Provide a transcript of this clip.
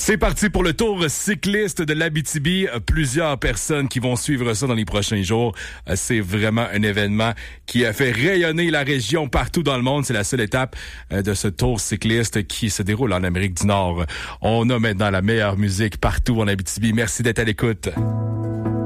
C'est parti pour le tour cycliste de l'Abitibi. Plusieurs personnes qui vont suivre ça dans les prochains jours. C'est vraiment un événement qui a fait rayonner la région partout dans le monde. C'est la seule étape de ce tour cycliste qui se déroule en Amérique du Nord. On a maintenant la meilleure musique partout en Abitibi. Merci d'être à l'écoute.